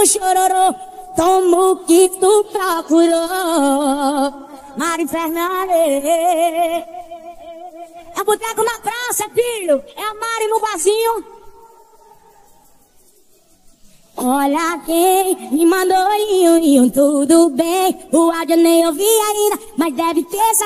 chororô, tomo o que tu procurou. Mari Fernandes. É boteco na praça, filho. É a Mari no barzinho. Olha quem me mandou tudo bem. O áudio nem ouvi ainda, mas deve ter